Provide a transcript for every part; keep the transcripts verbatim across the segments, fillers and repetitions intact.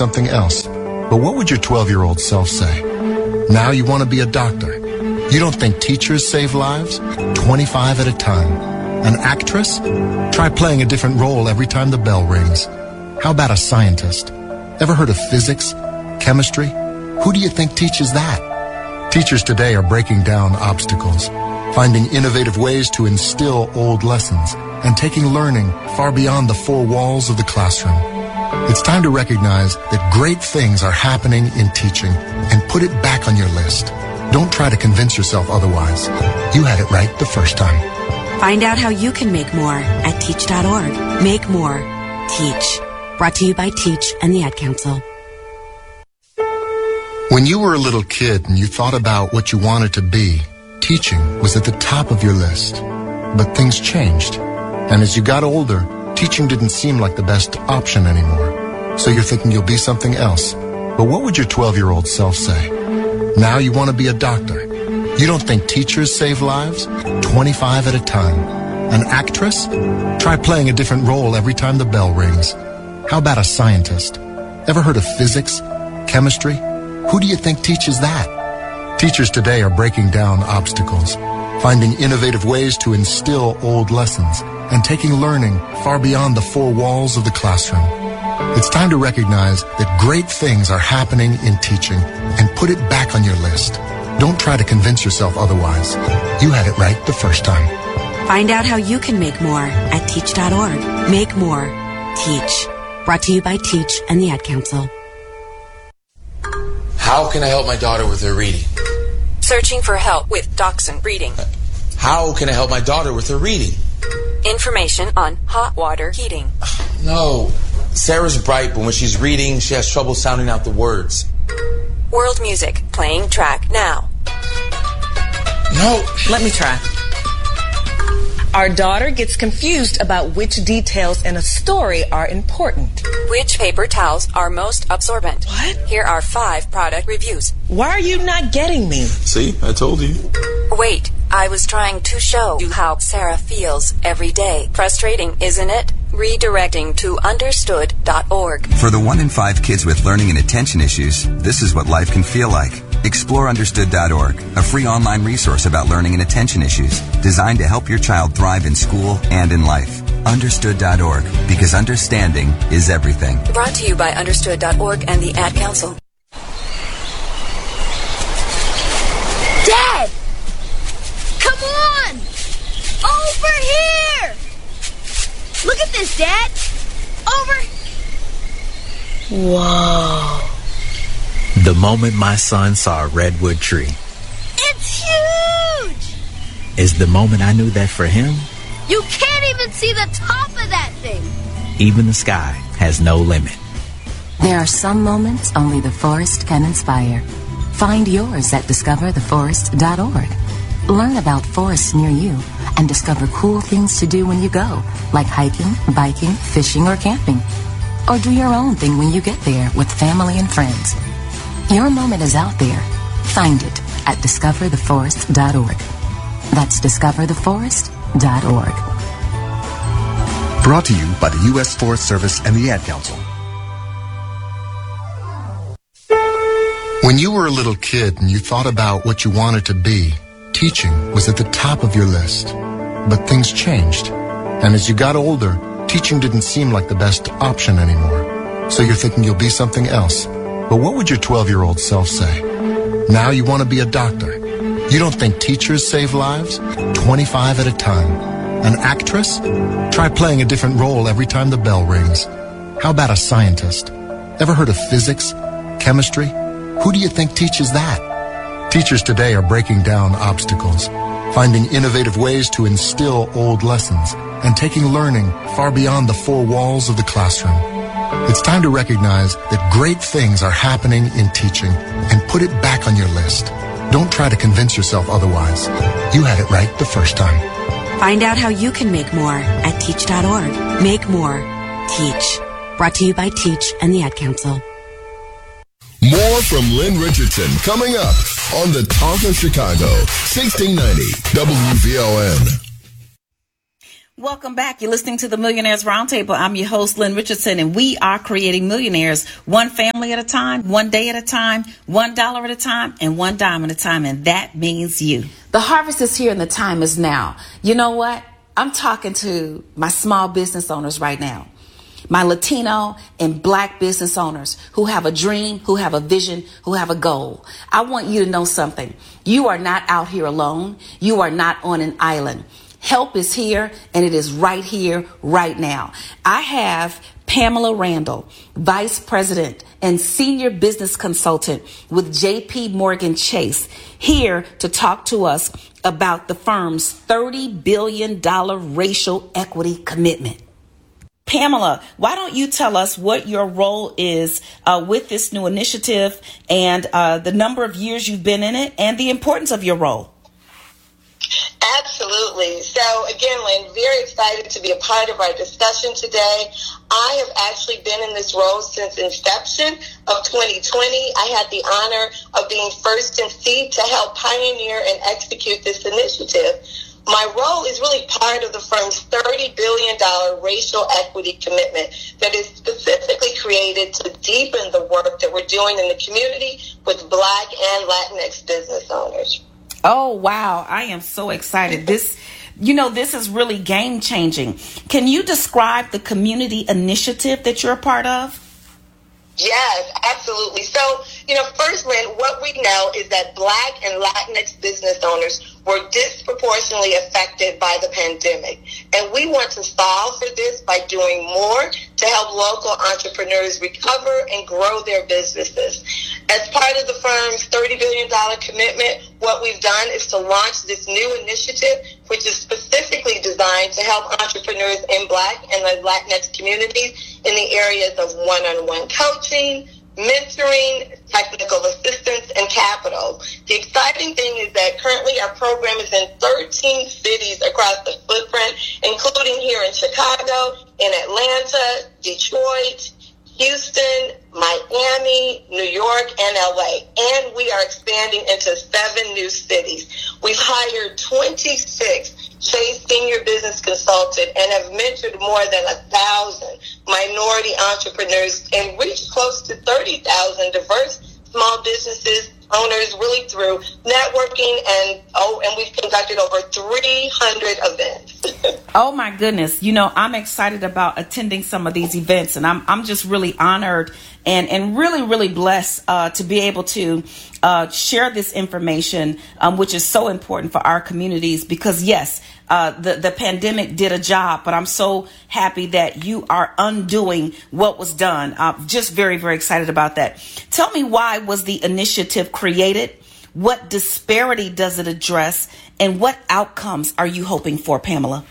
something else. But what would your twelve-year-old self say? Now you want to be a doctor. You don't think teachers save lives? twenty-five at a time. An actress? Try playing a different role every time the bell rings. How about a scientist? Ever heard of physics? Chemistry? Who do you think teaches that? Teachers today are breaking down obstacles, finding innovative ways to instill old lessons, and taking learning far beyond the four walls of the classroom. It's time to recognize that great things are happening in teaching and put it back on your list. Don't try to convince yourself otherwise. You had it right the first time. Find out how you can make more at teach dot org. Make more. Teach. Brought to you by Teach and the Ad Council. When you were a little kid and you thought about what you wanted to be, teaching was at the top of your list. But things changed. And as you got older, teaching didn't seem like the best option anymore. So you're thinking you'll be something else. But what would your twelve-year-old self say? Now you want to be a doctor. You don't think teachers save lives? twenty-five at a time. An actress? Try playing a different role every time the bell rings. How about a scientist? Ever heard of physics? Chemistry? Who do you think teaches that? Teachers today are breaking down obstacles, finding innovative ways to instill old lessons, and taking learning far beyond the four walls of the classroom. It's time to recognize that great things are happening in teaching and put it back on your list. Don't try to convince yourself otherwise. You had it right the first time. Find out how you can make more at teach dot org. Make more. Teach. Brought to you by Teach and the Ad Council. How can I help my daughter with her reading? Searching for help with Dachshund breeding. How can I help my daughter with her reading? Information on hot water heating. No. Sarah's bright, but when she's reading, she has trouble sounding out the words. World music. Playing track now. No. Let me try. Our daughter gets confused about which details in a story are important. Which paper towels are most absorbent? What? Here are five product reviews. Why are you not getting me? See, I told you. Wait, I was trying to show you how Sarah feels every day. Frustrating, isn't it? Redirecting to understood dot org. For the one in five kids with learning and attention issues, this is what life can feel like. Explore understood dot org, a free online resource about learning and attention issues, designed to help your child thrive in school and in life. understood dot org, because understanding is everything. Brought to you by understood dot org and the Ad Council. Dad! Come on! Over here! Look at this, Dad! Over... Whoa. The moment my son saw a redwood tree It's huge! is the moment I knew that for him, You can't even see the top of that thing! even the sky has no limit. There are some moments only the forest can inspire. Find yours at discover the forest dot org. Learn about forests near you and discover cool things to do when you go, like hiking, biking, fishing, or camping. Or do your own thing when you get there with family and friends. Your moment is out there. Find it at discover the forest dot org. That's discover the forest dot org. Brought to you by the U S Forest Service and the Ad Council. When you were a little kid and you thought about what you wanted to be, teaching was at the top of your list. But things changed. And as you got older, teaching didn't seem like the best option anymore. So you're thinking you'll be something else. But what would your twelve-year-old self say? Now you want to be a doctor. You don't think teachers save lives? twenty-five at a time. An actress? Try playing a different role every time the bell rings. How about a scientist? Ever heard of physics? Chemistry? Who do you think teaches that? Teachers today are breaking down obstacles, finding innovative ways to instill old lessons, and taking learning far beyond the four walls of the classroom. It's time to recognize that great things are happening in teaching and put it back on your list. Don't try to convince yourself otherwise. You had it right the first time. Find out how you can make more at teach dot org. Make more. Teach. Brought to you by Teach and the Ad Council. More from Lynn Richardson coming up on the Talk of Chicago, sixteen ninety W V O N. Welcome back. You're listening to the Millionaires Roundtable. I'm your host, Lynn Richardson, and we are creating millionaires one family at a time, one day at a time, one dollar at a time, and one dime at a time. And that means you. The harvest is here and the time is now. You know what? I'm talking to my small business owners right now. My Latino and Black business owners who have a dream, who have a vision, who have a goal. I want you to know something. You are not out here alone. You are not on an island. Help is here, and it is right here, right now. I have Pamela Randall, Vice President and Senior Business Consultant with J P Morgan Chase, here to talk to us about the firm's thirty billion dollars racial equity commitment. Pamela, why don't you tell us what your role is uh, with this new initiative and uh, the number of years you've been in it and the importance of your role? Absolutely. So again, Lynn, very excited to be a part of our discussion today. I have actually been in this role since inception of twenty twenty. I had the honor of being first in seat to help pioneer and execute this initiative. My role is really part of the firm's thirty billion dollars racial equity commitment that is specifically created to deepen the work that we're doing in the community with Black and Latinx business owners. Oh, wow. I am so excited. This, you know, this is really game changing. Can you describe the community initiative that you're a part of? Yes, absolutely. So, you know, first, Lynn, what we know is that Black and Latinx business owners were disproportionately affected by the pandemic. And we want to solve for this by doing more to help local entrepreneurs recover and grow their businesses. As part of the firm's thirty billion dollars commitment, what we've done is to launch this new initiative, which is specifically designed to help entrepreneurs in Black and the Latinx communities in the areas of one-on-one coaching, mentoring, technical assistance, and capital. The exciting thing is that currently our program is in thirteen cities across the footprint, including here in Chicago, in Atlanta, Detroit, Houston, Miami, New York, and L A. And we are expanding into seven new cities. We've hired twenty-six Chase Senior Business Consultant and have mentored more than a thousand minority entrepreneurs and reached close to thirty thousand diverse small businesses owners really through networking, and oh, and we've conducted over three hundred events. Oh my goodness. You know, I'm excited about attending some of these events, and I'm I'm just really honored and, and really, really blessed uh, to be able to uh, share this information, um, which is so important for our communities because, yes, uh, the, the pandemic did a job, but I'm so happy that you are undoing what was done. I'm just very, very excited about that. Tell me, why was the initiative created? What disparity does it address? And what outcomes are you hoping for, Pamela?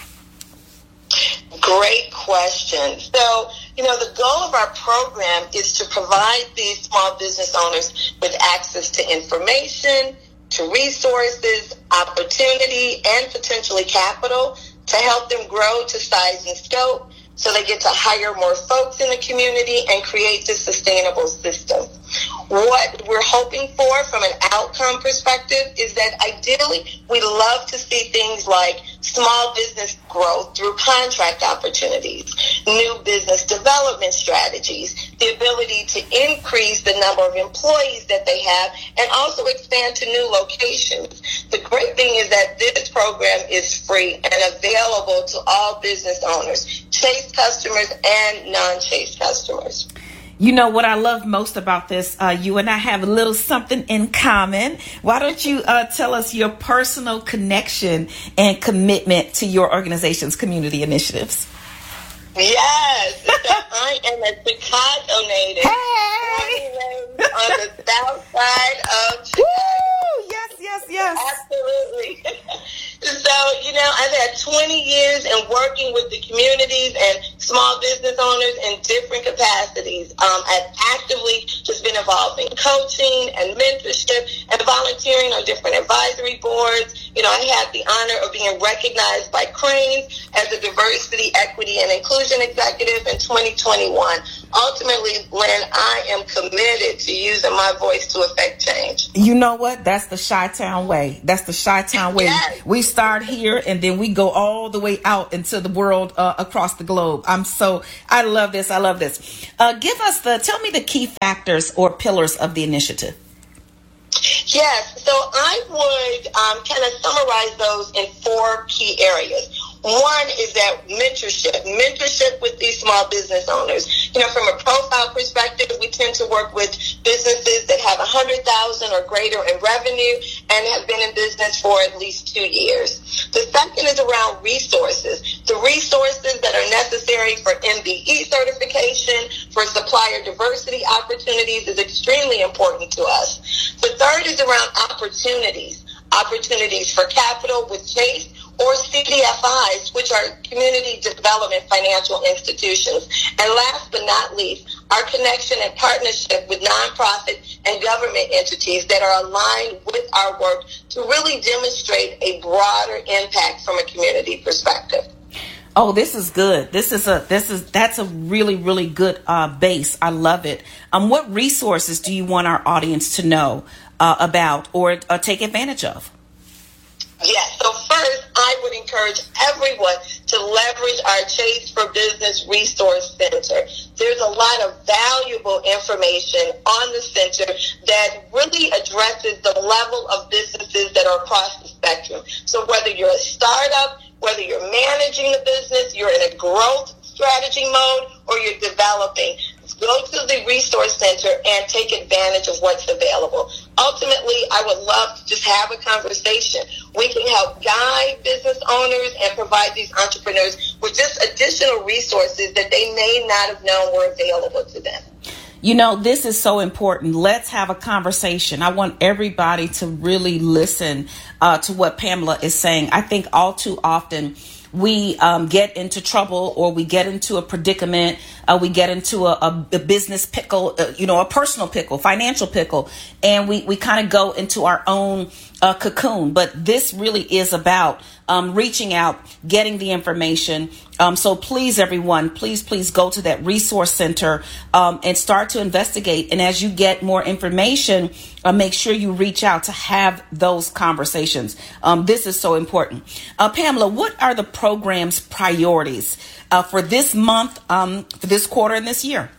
Great question. So, you know, the goal of our program is to provide these small business owners with access to information, to resources, opportunity, and potentially capital to help them grow to size and scope so they get to hire more folks in the community and create this sustainable system. What we're hoping for from an outcome perspective is that ideally we'd love to see things like small business growth through contract opportunities, new business development strategies, the ability to increase the number of employees that they have, and also expand to new locations. The great thing is that this program is free and available to all business owners, Chase customers and non-Chase customers. You know what I love most about this? Uh, you and I have a little something in common. Why don't you uh, tell us your personal connection and commitment to your organization's community initiatives? Yes, I am a Chicago native. Hey! On the south side of Chicago. Woo! Yes, yes, yes. Absolutely. So, you know, I've had twenty years in working with the communities and small business owners in different capacities. Um, I've actively just been involved in coaching and mentorship and volunteering on different advisory boards. You know, I had the honor of being recognized by Crain's as a diversity, equity, and inclusion executive in twenty twenty-one. ultimately, Lynn, I am committed to using my voice to affect change. You know what? That's the Chi-Town way. That's the Chi-Town way. Yes. We start here and then we go all the way out into the world, uh, across the globe. I'm so, I love this. I love this. Uh, give us the, tell me the key factors or pillars of the initiative. Yes, so I would um, kind of summarize those in four key areas. One is that mentorship, mentorship with these small business owners. You know, from a profile perspective, we tend to work with businesses that have one hundred thousand dollars or greater in revenue and have been in business for at least two years. The second is around resources, the resources that are necessary for M B E certification, for supplier diversity opportunities is extremely important to us. The third is around opportunities, opportunities for capital with Chase, or C D F Is, which are community development financial institutions. And last but not least, our connection and partnership with nonprofit and government entities that are aligned with our work to really demonstrate a broader impact from a community perspective. Oh, this is good. This is a, this is, that's a really, really good uh, base. I love it. Um, what resources do you want our audience to know uh, about or uh, take advantage of? Yes. So first, I would encourage everyone to leverage our Chase for Business Resource Center. There's a lot of valuable information on the center that really addresses the level of businesses that are across the spectrum. So whether you're a startup, whether you're managing a business, you're in a growth strategy mode, or you're developing, go to the resource center and take advantage of what's available. Ultimately, I would love to just have a conversation. We can help guide business owners and provide these entrepreneurs with just additional resources that they may not have known were available to them. You know, this is so important. Let's have a conversation. I want everybody to really listen uh, to what Pamela is saying. I think all too often we um, get into trouble, or we get into a predicament, uh, we get into a, a, a business pickle, uh, you know, a personal pickle, financial pickle, and we, we kind of go into our own uh, cocoon. But this really is about um, reaching out, getting the information. Um, so please, everyone, please, please go to that resource center um, and start to investigate. And as you get more information, uh, make sure you reach out to have those conversations. Um, this is so important. Uh, Pamela, what are the program's priorities uh, for this month, um, for this quarter and this year?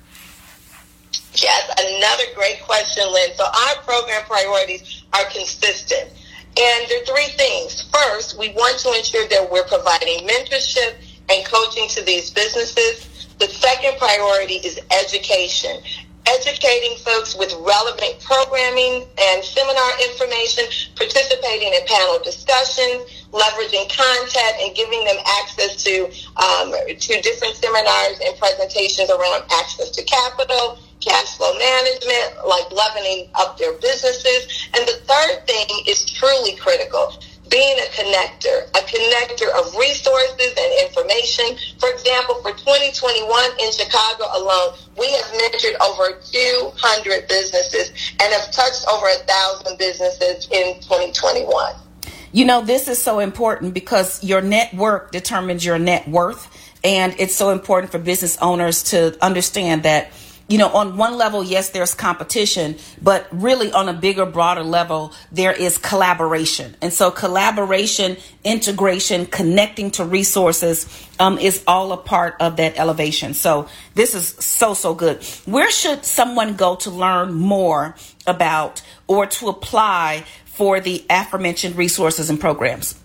Yes, another great question, Lynn. So our program priorities are consistent. And there are three things. First, we want to ensure that we're providing mentorship and coaching to these businesses. The second priority is education. Educating folks with relevant programming and seminar information, participating in panel discussions, leveraging content, and giving them access to um, to different seminars and presentations around access to capital, cash flow management, like leveling up their businesses. And the third thing is truly critical, being a connector, a connector of resources and information. For example, for twenty twenty-one in Chicago alone, we have mentored over two hundred businesses and have touched over a thousand businesses in twenty twenty-one. You know, this is so important because your network determines your net worth. And it's so important for business owners to understand that, you know, on one level, yes, there's competition, but really on a bigger, broader level, there is collaboration. And so collaboration, integration, connecting to resources um, is all a part of that elevation. So this is so, so good. Where should someone go to learn more about or to apply for the aforementioned resources and programs?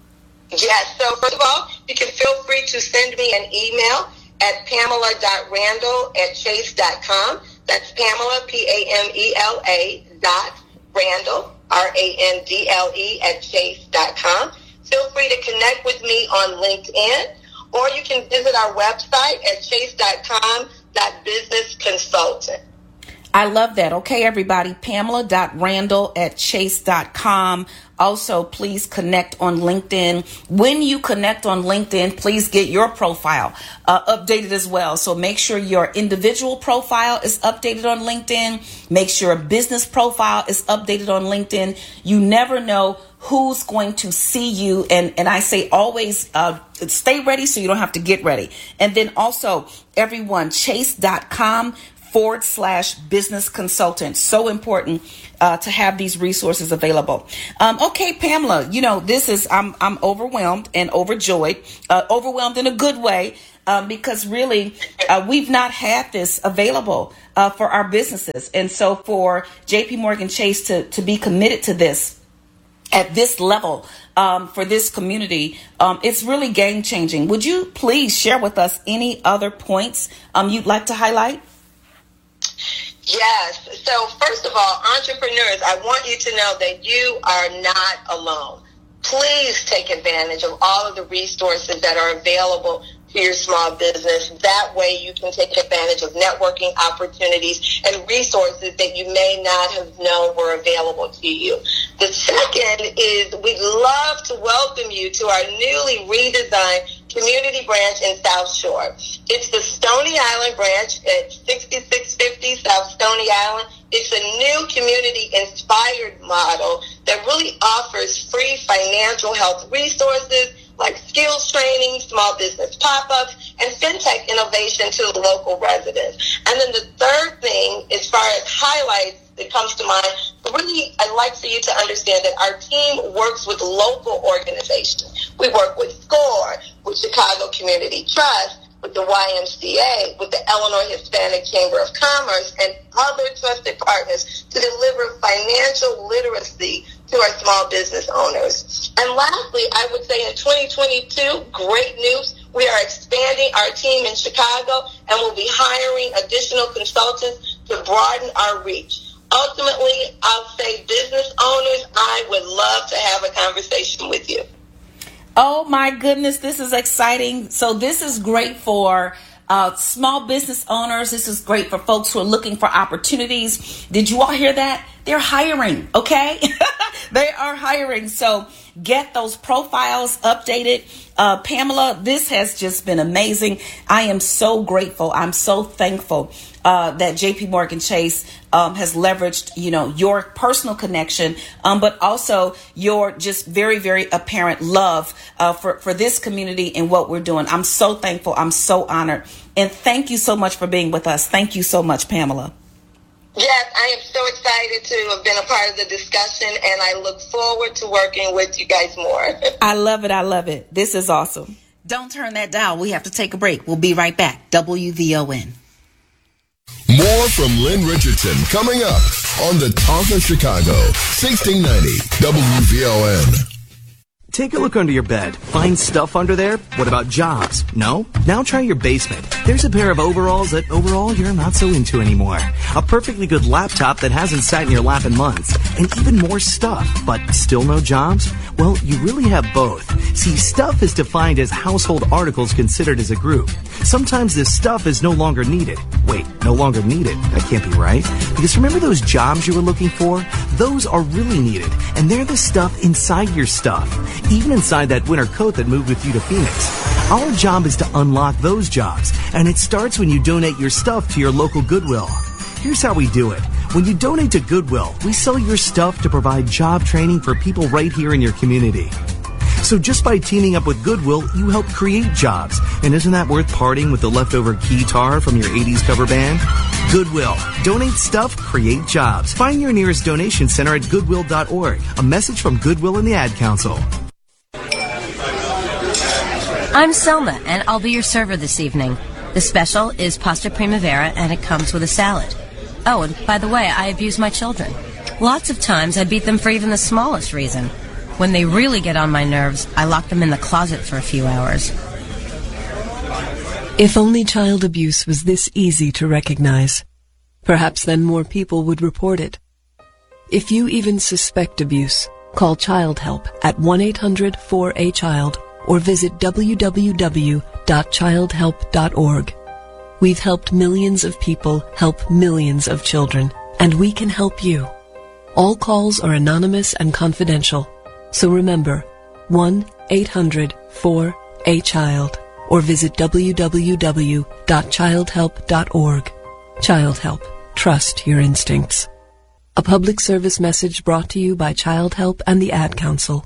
Yes. So first of all, you can feel free to send me an email at pamela dot randle at chase dot com. That's Pamela, P A M E L A dot Randle, R A N D L E at chase dot com. Feel free to connect with me on LinkedIn, or you can visit our website at chase dot com dot business consultant. I love that. Okay, everybody, Pamela dot Randle at chase dot com. Also, please connect on LinkedIn. When you connect on LinkedIn, please get your profile uh, updated as well. So make sure your individual profile is updated on LinkedIn. Make sure a business profile is updated on LinkedIn. You never know who's going to see you. And, and I say always uh, stay ready so you don't have to get ready. And then also, everyone, chase.com forward slash business consultant. So important uh, to have these resources available. Um, okay, Pamela, you know, this is, I'm, I'm overwhelmed and overjoyed, uh, overwhelmed in a good way. Um, because really, uh, we've not had this available uh, for our businesses. And so for J P Morgan Chase to, to be committed to this at this level um, for this community, um, it's really game changing. Would you please share with us any other points um, you'd like to highlight? Yes. So first of all, entrepreneurs, I want you to know that you are not alone. Please take advantage of all of the resources that are available to your small business. That way you can take advantage of networking opportunities and resources that you may not have known were available to you. The second is we'd love to welcome you to our newly redesigned community branch in South Shore. It's the Stony Island branch at sixty-six fifty South Stony Island. It's a new community-inspired model that really offers free financial health resources like skills training, small business pop-ups, and fintech innovation to the local residents. And then the third thing, as far as highlights that comes to mind, really, I'd like for you to understand that our team works with local organizations. We work with SCORE, with Chicago Community Trust, with the Y M C A, with the Illinois Hispanic Chamber of Commerce, and other trusted partners to deliver financial literacy to our small business owners. And lastly, I would say in twenty twenty-two, great news, we are expanding our team in Chicago and we'll be hiring additional consultants to broaden our reach. Ultimately, I'll say business owners, I would love to have a conversation with you. Oh my goodness, this is exciting. So this is great for uh, small business owners. This is great for folks who are looking for opportunities. Did you all hear that? They're hiring, okay? They are hiring. So get those profiles updated. Uh, Pamela, this has just been amazing. I am so grateful. I'm so thankful uh, that J P Morgan Chase um, has leveraged, you know, your personal connection, um, but also your just very, very apparent love uh, for, for this community and what we're doing. I'm so thankful. I'm so honored. And thank you so much for being with us. Thank you so much, Pamela. Yes, I am so excited to have been a part of the discussion, and I look forward to working with you guys more. I love it. I love it. This is awesome. Don't turn that dial. We have to take a break. We'll be right back. W V O N. More from Lynn Richardson coming up on the Talk of Chicago, sixteen ninety W V O N. Take a look under your bed. Find stuff under there? What about jobs? No? Now try your basement. There's a pair of overalls that overall you're not so into anymore. A perfectly good laptop that hasn't sat in your lap in months. And even more stuff, but still no jobs? Well, you really have both. See, stuff is defined as household articles considered as a group. Sometimes this stuff is no longer needed. Wait, no longer needed? That can't be right. Because remember those jobs you were looking for? Those are really needed. And they're the stuff inside your stuff. Even inside that winter coat that moved with you to Phoenix. Our job is to unlock those jobs, and it starts when you donate your stuff to your local Goodwill. Here's how we do it. When you donate to Goodwill, we sell your stuff to provide job training for people right here in your community. So just by teaming up with Goodwill, you help create jobs. And isn't that worth parting with the leftover keytar from your eighties cover band? Goodwill. Donate stuff, create jobs. Find your nearest donation center at goodwill dot org. A message from Goodwill and the Ad Council. I'm Selma, and I'll be your server this evening. The special is pasta primavera, and it comes with a salad. Oh, and by the way, I abuse my children. Lots of times I beat them for even the smallest reason. When they really get on my nerves, I lock them in the closet for a few hours. If only child abuse was this easy to recognize, perhaps then more people would report it. If you even suspect abuse, call Child Help at one eight hundred four A child or visit w w w dot child help dot org. We've helped millions of people help millions of children, and we can help you. All calls are anonymous and confidential, so remember, one eight hundred four A child or visit w w w dot child help dot org. Child Help. Trust your instincts. A public service message brought to you by Child Help and the Ad Council.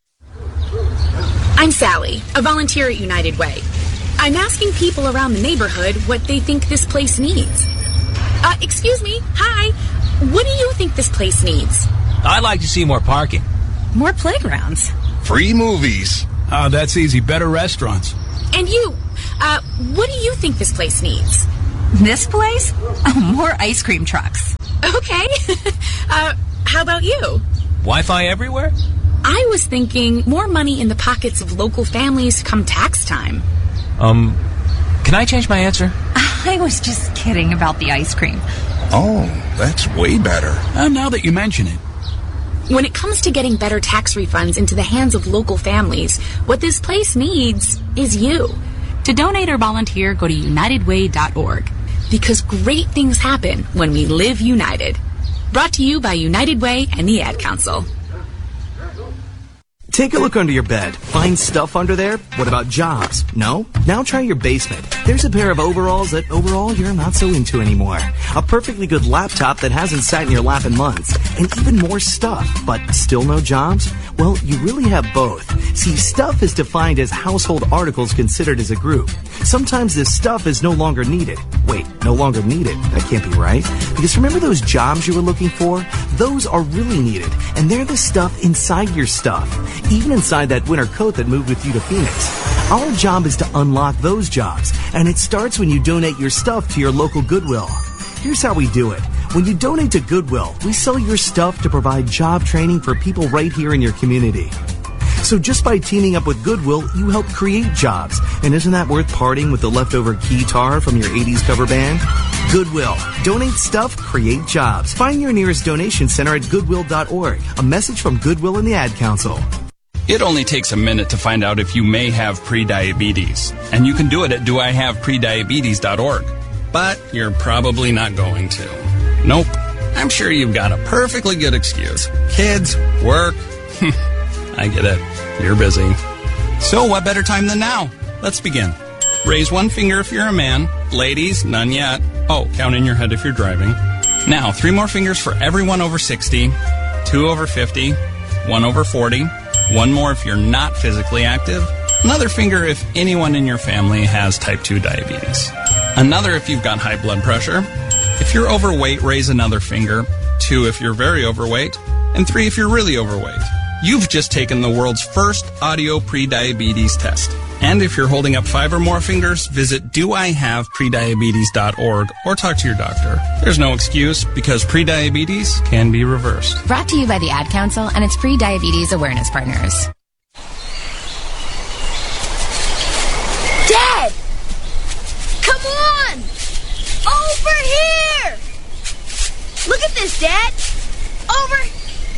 I'm Sally, a volunteer at United Way. I'm asking people around the neighborhood what they think this place needs. Uh, excuse me, hi. What do you think this place needs? I'd like to see more parking. More playgrounds. Free movies. Oh, that's easy. Better restaurants. And you, uh, what do you think this place needs? This place? Oh, more ice cream trucks. Okay. uh, how about you? Wi-Fi everywhere? I was thinking more money in the pockets of local families come tax time. Um, can I change my answer? I was just kidding about the ice cream. Oh, that's way better. Uh, now that you mention it. When it comes to getting better tax refunds into the hands of local families, what this place needs is you. To donate or volunteer, go to united way dot org. Because great things happen when we live united. Brought to you by United Way and the Ad Council. Take a look under your bed. Find stuff under there? What about jobs? No? Now try your basement. There's a pair of overalls that overall you're not so into anymore. A perfectly good laptop that hasn't sat in your lap in months. And even more stuff, but still no jobs? Well, you really have both. See, stuff is defined as household articles considered as a group. Sometimes this stuff is no longer needed. Wait, no longer needed? That can't be right. Because remember those jobs you were looking for? Those are really needed. And they're the stuff inside your stuff. Even inside that winter coat that moved with you to Phoenix. Our job is to unlock those jobs, and it starts when you donate your stuff to your local Goodwill. Here's how we do it. When you donate to Goodwill, we sell your stuff to provide job training for people right here in your community. So just by teaming up with Goodwill, you help create jobs. And isn't that worth parting with the leftover guitar from your eighties cover band? Goodwill. Donate stuff, create jobs. Find your nearest donation center at goodwill dot org. A message from Goodwill and the Ad Council. It only takes a minute to find out if you may have prediabetes. And you can do it at do I have prediabetes dot org. But you're probably not going to. Nope. I'm sure you've got a perfectly good excuse. Kids, work. I get it. You're busy. So what better time than now? Let's begin. Raise one finger if you're a man. Ladies, none yet. Oh, count in your head if you're driving. Now, three more fingers for everyone over sixty, two over fifty, one over forty, one more if you're not physically active, another finger if anyone in your family has type two diabetes, another if you've got high blood pressure. If you're overweight, raise another finger, two if you're very overweight, and three if you're really overweight. You've just taken the world's first audio prediabetes test. And if you're holding up five or more fingers, visit do I have prediabetes dot org or talk to your doctor. There's no excuse because prediabetes can be reversed. Brought to you by the Ad Council and its pre-diabetes awareness partners. Dad! Come on! Over here! Look at this, Dad! Over...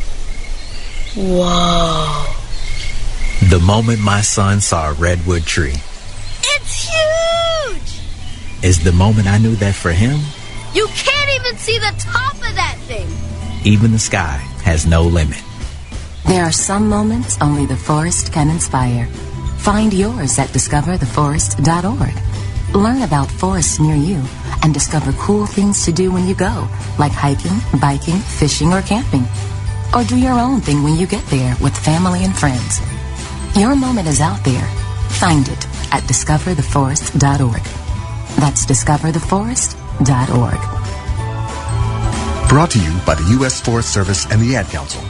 Whoa. The moment my son saw a redwood tree It's huge! is the moment I knew that for him, You can't even see the top of that thing! even the sky has no limit. There are some moments only the forest can inspire. Find yours at discover the forest dot org. Learn about forests near you and discover cool things to do when you go, like hiking, biking, fishing, or camping. Or do your own thing when you get there with family and friends. Your moment is out there. Find it at discover the forest dot org. That's discover the forest dot org. Brought to you by the U S Forest Service and the Ad Council.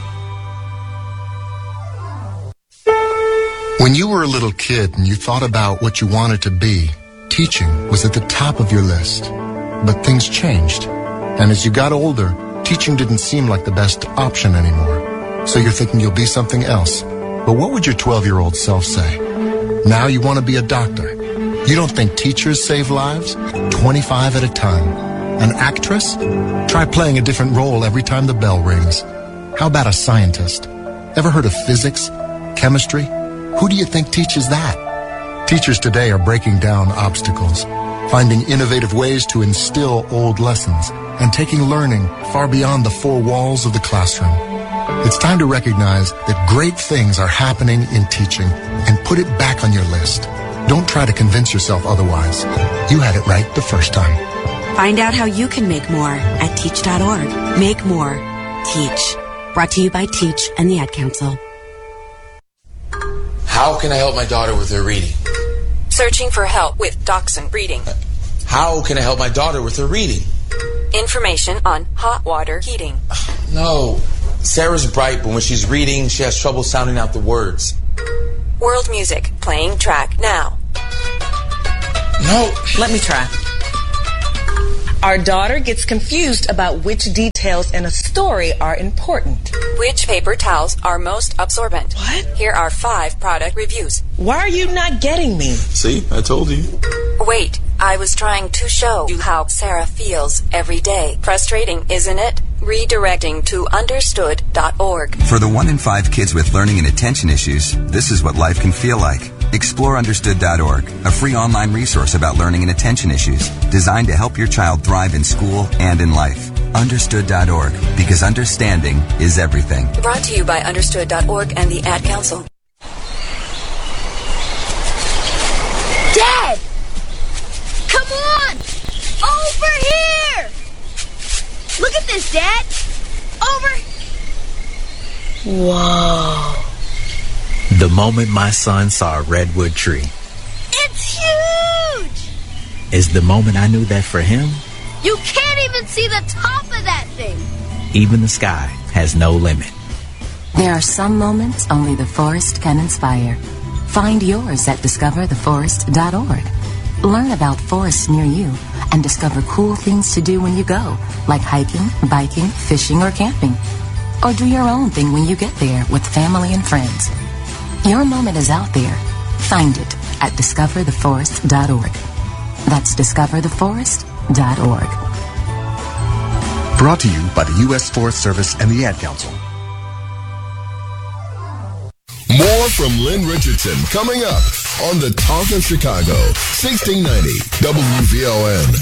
When you were a little kid and you thought about what you wanted to be, teaching was at the top of your list. But things changed. And as you got older, teaching didn't seem like the best option anymore. So you're thinking you'll be something else. But what would your twelve-year-old self say? Now you want to be a doctor. You don't think teachers save lives? twenty-five at a time. An actress? Try playing a different role every time the bell rings. How about a scientist? Ever heard of physics? Chemistry? Who do you think teaches that? Teachers today are breaking down obstacles, finding innovative ways to instill old lessons, and taking learning far beyond the four walls of the classroom. It's time to recognize that great things are happening in teaching and put it back on your list. Don't try to convince yourself otherwise. You had it right the first time. Find out how you can make more at teach dot org. Make more. Teach. Brought to you by Teach and the Ad Council. How can I help my daughter with her reading? Searching for help with Dachshund breeding. How can I help my daughter with her reading? Information on hot water heating. No. Sarah's bright, but when she's reading, she has trouble sounding out the words. World music playing track now. No. Let me try. Our daughter gets confused about which details in a story are important. Which paper towels are most absorbent? What? Here are five product reviews. Why are you not getting me? See, I told you. Wait, I was trying to show you how Sarah feels every day. Frustrating, isn't it? Redirecting to understood dot org. For the one in five kids with learning and attention issues, this is what life can feel like. Explore understood dot org, a free online resource about learning and attention issues, designed to help your child thrive in school and in life. understood dot org, because understanding is everything. Brought to you by understood dot org and the Ad Council. Dad! Come on! Over here! Look at this, Dad! Over... Whoa. The moment my son saw a redwood tree It's huge! is the moment I knew that for him, You can't even see the top of that thing! even the sky has no limit. There are some moments only the forest can inspire. Find yours at discover the forest dot org. Learn about forests near you and discover cool things to do when you go, like hiking, biking, fishing, or camping. Or do your own thing when you get there with family and friends. Your moment is out there. Find it at discover the forest dot org. That's discover the forest dot org. Brought to you by the U S Forest Service and the Ad Council. More from Lynn Richardson coming up on the Talk of Chicago, sixteen ninety W V O N.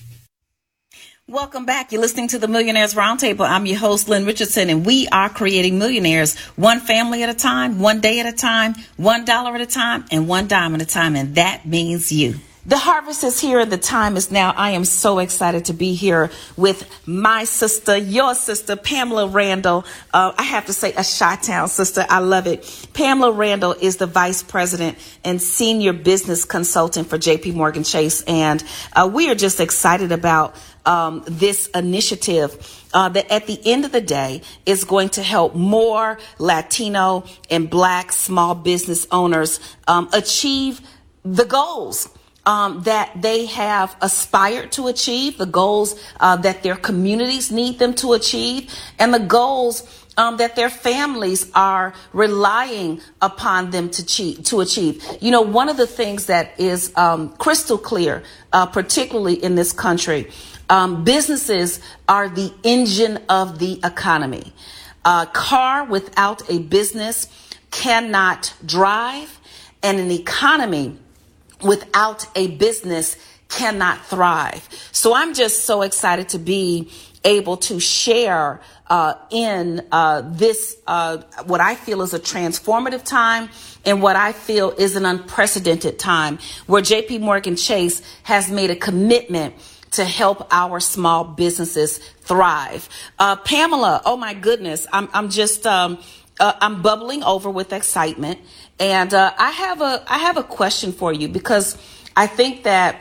Welcome back. You're listening to the Millionaires Roundtable. I'm your host, Lynn Richardson, and we are creating millionaires one family at a time, one day at a time, one dollar at a time, and one dime at a time, and that means you. The harvest is here and the time is now. I am so excited to be here with my sister, your sister, Pamela Randall. Uh, I have to say a Chi-Town sister. I love it. Pamela Randall is the vice president and senior business consultant for J P Morgan Chase. And uh, we are just excited about um, this initiative uh, that at the end of the day is going to help more Latino and Black small business owners um, achieve the goals Um, that they have aspired to achieve, the goals uh, that their communities need them to achieve, and the goals um, that their families are relying upon them to achieve. To achieve. You know, one of the things that is um, crystal clear, uh, particularly in this country, um, businesses are the engine of the economy. A car without a business cannot drive, and an economy without a business cannot thrive. So I'm just so excited to be able to share uh, in uh, this, uh, what I feel is a transformative time and what I feel is an unprecedented time where J P Morgan Chase has made a commitment to help our small businesses thrive. Uh, Pamela, oh my goodness, I'm, I'm just, um, uh, I'm bubbling over with excitement. And uh, I have a I have a question for you, because I think that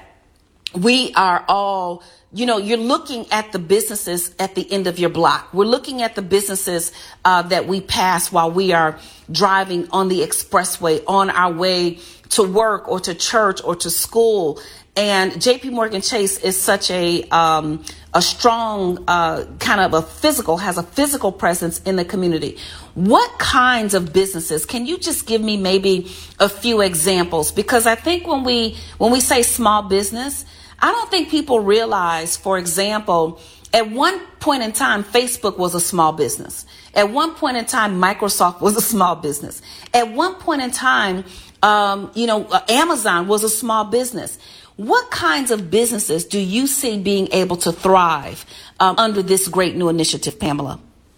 we are all, you know, you're looking at the businesses at the end of your block. We're looking at the businesses uh, that we pass while we are driving on the expressway on our way to work or to church or to school. And J P Morgan Chase is such a um, a strong uh, kind of a physical, has a physical presence in the community. What kinds of businesses? Can you just give me maybe a few examples? Because I think when we when we say small business, I don't think people realize, for example, at one point in time, Facebook was a small business. At one point in time, Microsoft was a small business. At one point in time, um, you know, Amazon was a small business. What kinds of businesses do you see being able to thrive um, under this great new initiative, Pamela?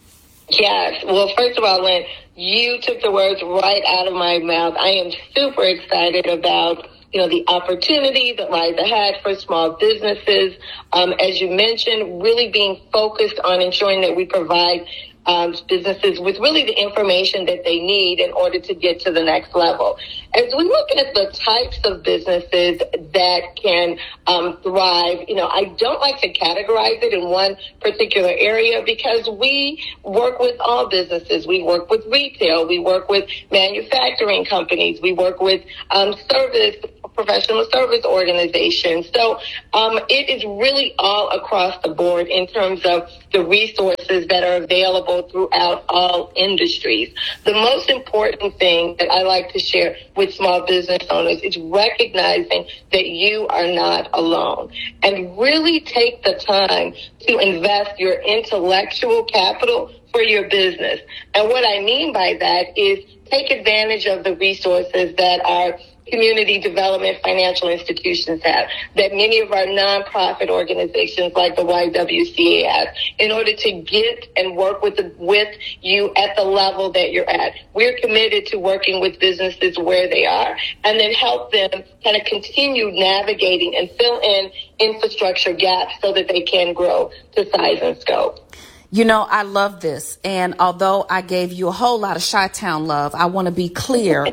Yes. Well, first of all, Lynn, you took the words right out of my mouth. I am super excited about, you know, the opportunity that lies ahead for small businesses. Um, as you mentioned, really being focused on ensuring that we provide um, businesses with really the information that they need in order to get to the next level. As we look at the types of businesses that can um, thrive, you know, I don't like to categorize it in one particular area because we work with all businesses. We work with retail. We work with manufacturing companies. We work with um, service professional service organizations. So um, it is really all across the board in terms of the resources that are available throughout all industries. The most important thing that I like to share with small business owners is recognizing that you are not alone and really take the time to invest your intellectual capital for your business. And what I mean by that is take advantage of the resources that our community development financial institutions have, that many of our nonprofit organizations like the Y W C A have, in order to get and work with the, with you at the level that you're at. We're committed to working with businesses where they are and then help them kind of continue navigating and fill in infrastructure gaps so that they can grow to size and scope. You know, I love this. And although I gave you a whole lot of Chi-Town love, I want to be clear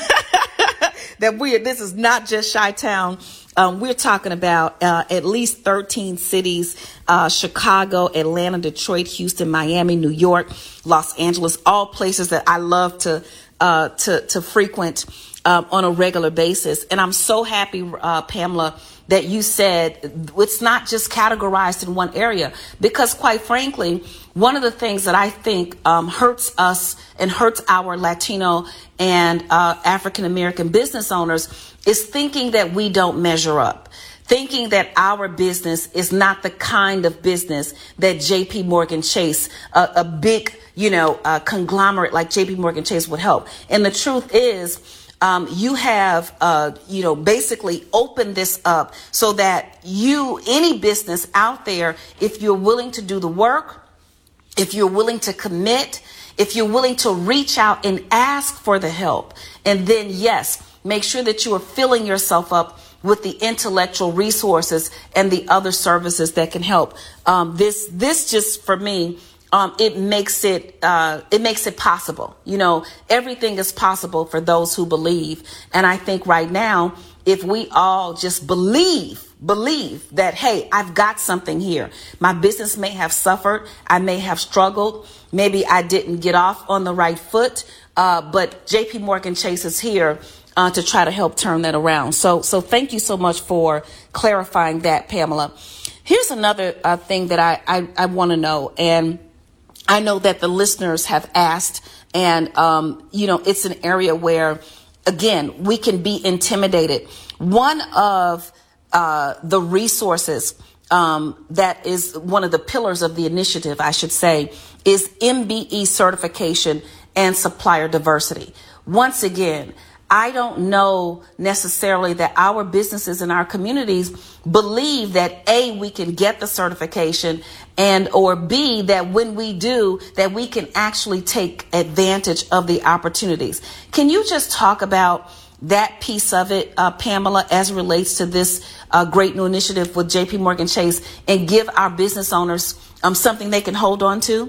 that we this is not just Chi-Town. Um, we're talking about uh, at least thirteen cities, uh, Chicago, Atlanta, Detroit, Houston, Miami, New York, Los Angeles, all places that I love to uh, to, to frequent um, on a regular basis. And I'm so happy, uh, Pamela, that you said it's not just categorized in one area, because quite frankly, one of the things that I think um, hurts us and hurts our Latino and uh, African American business owners is thinking that we don't measure up, thinking that our business is not the kind of business that J P Morgan Chase, uh, a big, you know, uh, conglomerate like J P Morgan Chase would help. And the truth is, Um, you have, uh, you know, basically opened this up so that you, any business out there, if you're willing to do the work, if you're willing to commit, if you're willing to reach out and ask for the help, and then, yes, make sure that you are filling yourself up with the intellectual resources and the other services that can help. Um, this, this just for me, Um, it makes it uh, it makes it possible. You know, everything is possible for those who believe. And I think right now, if we all just believe, believe that, hey, I've got something here. My business may have suffered. I may have struggled. Maybe I didn't get off on the right foot. Uh, but J P Morgan Chase is here uh, to try to help turn that around. So, so thank you so much for clarifying that, Pamela. Here's another uh, thing that I, I, I want to know. And I know that the listeners have asked, and, um, you know, it's an area where, again, we can be intimidated. One of uh, the resources um, that is one of the pillars of the initiative, I should say, is M B E certification and supplier diversity. Once again, I don't know necessarily that our businesses and our communities believe that A, we can get the certification, and or B, that when we do, that we can actually take advantage of the opportunities. Can you just talk about that piece of it, uh, Pamela, as it relates to this uh, great new initiative with J P Morgan Chase, and give our business owners um, something they can hold on to?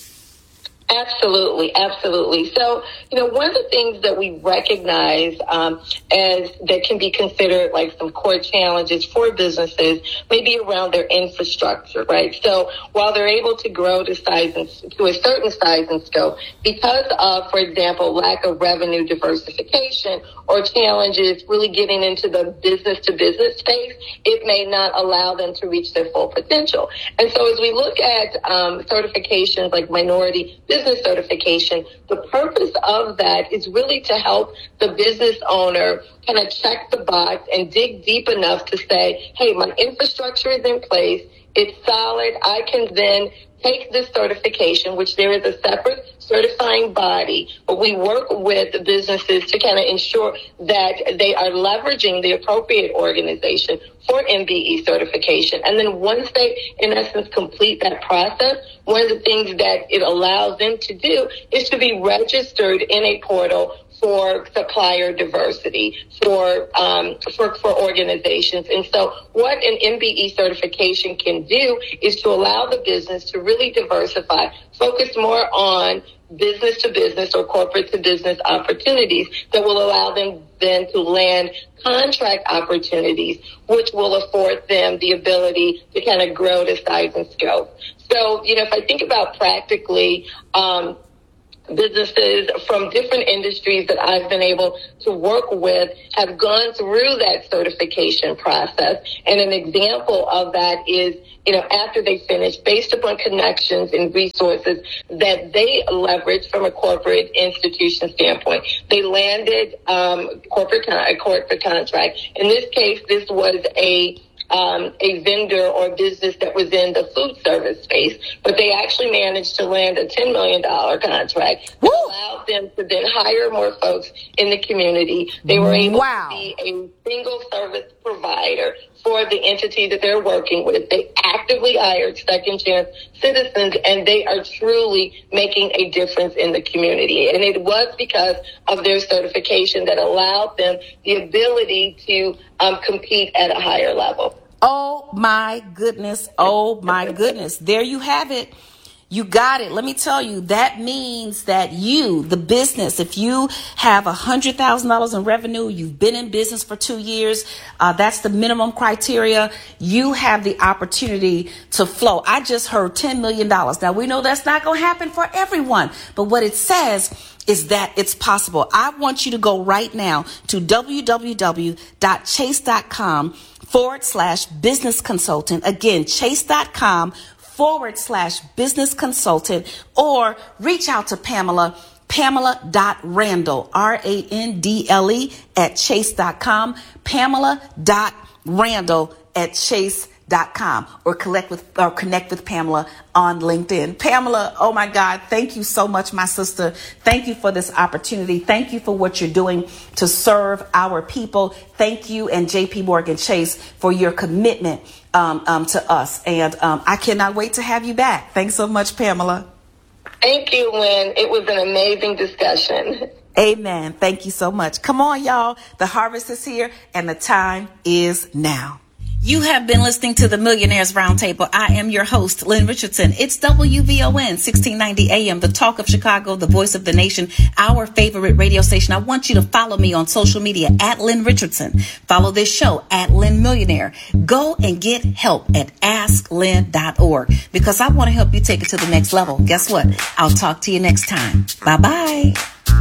Absolutely, absolutely. So, you know, one of the things that we recognize um, as that can be considered like some core challenges for businesses may be around their infrastructure, right? So while they're able to grow to size and to a certain size and scope, because of, for example, lack of revenue diversification or challenges really getting into the business-to-business space, it may not allow them to reach their full potential. And so as we look at um, certifications like minority business business certification, the purpose of that is really to help the business owner kind of check the box and dig deep enough to say, hey, my infrastructure is in place. It's solid. I can then take this certification, which there is a separate certifying body, but we work with the businesses to kind of ensure that they are leveraging the appropriate organization for M B E certification. And then once they, in essence, complete that process, one of the things that it allows them to do is to be registered in a portal for supplier diversity, for, um, for, for organizations. And so what an M B E certification can do is to allow the business to really diversify, focus more on business to business or corporate to business opportunities that will allow them then to land contract opportunities, which will afford them the ability to kind of grow to size and scope. So, you know, if I think about practically, um, businesses from different industries that I've been able to work with have gone through that certification process. And an example of that is, you know, after they finish, based upon connections and resources that they leverage from a corporate institution standpoint, they landed um, corporate con- a corporate contract. In this case, this was a Um, a vendor or business that was in the food service space, but they actually managed to land a ten million dollars contract that allowed them to then hire more folks in the community. They were able wow. to be a single service provider for the entity that they're working with. They actively hired second chance citizens, and they are truly making a difference in the community. And it was because of their certification that allowed them the ability to um, compete at a higher level. Oh my goodness. Oh my goodness. There you have it. You got it. Let me tell you, that means that you, the business, if you have a hundred thousand dollars in revenue, you've been in business for two years, uh, that's the minimum criteria. You have the opportunity to flow. I just heard ten million dollars. Now we know that's not going to happen for everyone, but what it says is that it's possible. I want you to go right now to www.chase.com forward slash business consultant. Again, chase.com forward slash business consultant, or reach out to Pamela, Pamela.Randle, R A N D L E at chase.com, Pamela.Randle at chase.com, or collect with, or connect with Pamela on LinkedIn. Pamela, oh my God, thank you so much, my sister. Thank you for this opportunity. Thank you for what you're doing to serve our people. Thank you and J P Morgan Chase for your commitment um, um, to us. And um, I cannot wait to have you back. Thanks so much, Pamela. Thank you, Lynn. It was an amazing discussion. Amen. Thank you so much. Come on, y'all. The harvest is here and the time is now. You have been listening to the Millionaires Roundtable. I am your host, Lynn Richardson. It's W V O N, sixteen ninety A M, the talk of Chicago, the voice of the nation, our favorite radio station. I want you to follow me on social media at Lynn Richardson. Follow this show at Lynn Millionaire. Go and get help at ask lynn dot org, because I want to help you take it to the next level. Guess what? I'll talk to you next time. Bye-bye.